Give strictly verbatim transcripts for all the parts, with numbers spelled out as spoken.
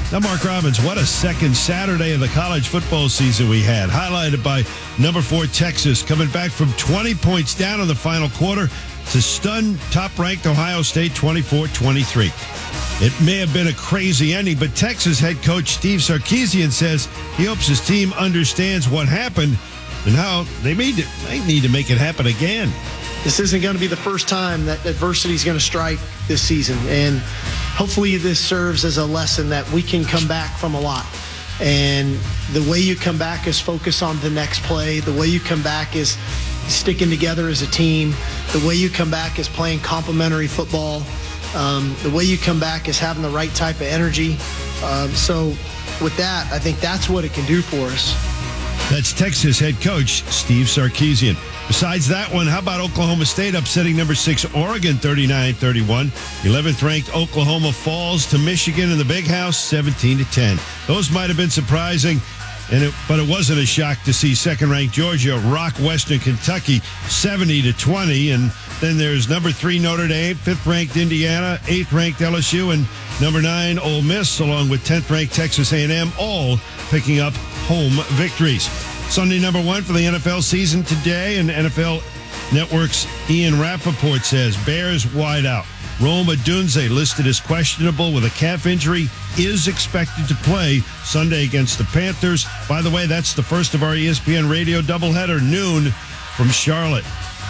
Now, Mark Robbins, what a second Saturday of the college football season we had, highlighted by number four Texas coming back from twenty points down in the final quarter to stun top-ranked Ohio State twenty-four twenty-three. It may have been a crazy ending, but Texas head coach Steve Sarkisian says he hopes his team understands what happened and how they may need to make it happen again. This isn't going to be the first time that adversity is going to strike this season, and hopefully this serves as a lesson that we can come back from a lot. And the way you come back is focus on the next play. The way you come back is sticking together as a team. The way you come back is playing complementary football. Um, the way you come back is having the right type of energy. Um, so with that, I think that's what it can do for us. That's Texas head coach Steve Sarkisian. Besides that one, how about Oklahoma State upsetting number six Oregon thirty-nine thirty-one? eleventh ranked Oklahoma falls to Michigan in the Big House seventeen to ten. Those might have been surprising, and it, but it wasn't a shock to see second ranked Georgia rock Western Kentucky seventy to twenty. And then there's number three Notre Dame, fifth ranked Indiana, eighth ranked L S U, and number nine Ole Miss, along with tenth ranked Texas A and M, all picking up home victories. Sunday number one for the N F L season today, and N F L Network's Ian Rappaport says Bears wide out. Rome Odunze, listed as questionable with a calf injury, is expected to play Sunday against the Panthers. By the way, that's the first of our E S P N Radio doubleheader, noon from Charlotte.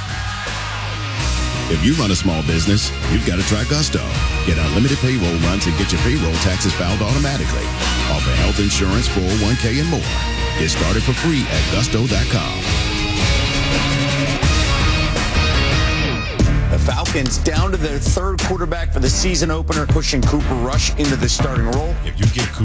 If you run a small business, you've got to try Gusto. Get unlimited payroll runs and get your payroll taxes filed automatically. Offer health insurance, four oh one k, and more. Get started for free at gusto dot com. The Falcons down to their third quarterback for the season opener, pushing Cooper Rush into the starting role. If you give Cooper